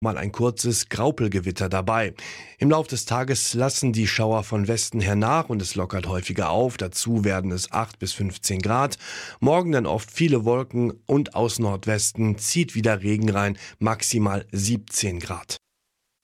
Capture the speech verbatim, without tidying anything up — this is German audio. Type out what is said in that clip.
Mal ein kurzes Graupelgewitter dabei. Im Lauf des Tages lassen die Schauer von Westen her nach und es lockert häufiger auf. Dazu werden es acht bis fünfzehn Grad. Morgen dann oft viele Wolken und aus Nordwesten zieht wieder Regen rein, maximal siebzehn Grad.